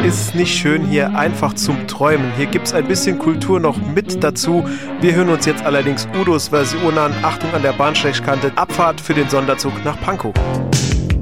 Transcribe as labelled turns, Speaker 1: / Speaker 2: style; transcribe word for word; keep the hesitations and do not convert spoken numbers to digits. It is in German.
Speaker 1: ist nicht schön hier, einfach zum Träumen. Hier gibt's ein bisschen Kultur noch mit dazu. Wir hören uns jetzt allerdings Udos Version an. Achtung an der Bahnsteigkante. Abfahrt für den Sonderzug nach Pankow.